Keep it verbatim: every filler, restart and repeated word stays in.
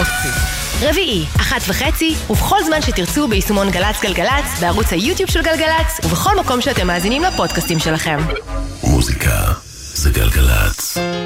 תקציב. רביעי, אחת וחצי, ובכל זמן שתרצו ביישומון גלץ גלגלץ, בערוץ היוטיוב של גלגלץ, ובכל מקום שאתם מאזינים לפודקאסטים שלכם. מוזיקה זה גלגלץ.